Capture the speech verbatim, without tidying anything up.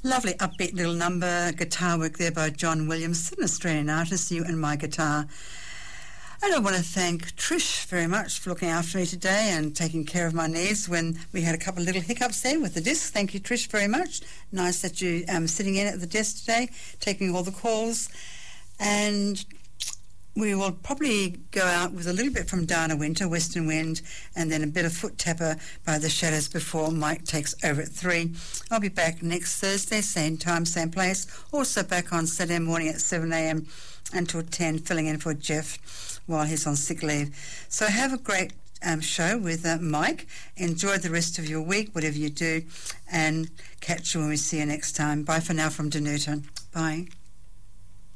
Lovely upbeat little number, guitar work there by John Williams, an Australian artist, You and My Guitar. And I want to thank Trish very much for looking after me today and taking care of my needs when we had a couple of little hiccups there with the disc. Thank you, Trish, very much. Nice that you um sitting in at the desk today, taking all the calls. And we will probably go out with a little bit from Dana Winter, Western Wind, and then a bit of Foot Tapper by The Shadows before Mike takes over at three. I'll be back next Thursday, same time, same place. Also back on Saturday morning at seven a.m. until ten, filling in for Jeff while he's on sick leave. So have a great um, show with uh, Mike. Enjoy the rest of your week, whatever you do, and catch you when we see you next time. Bye for now from Danuta. Bye.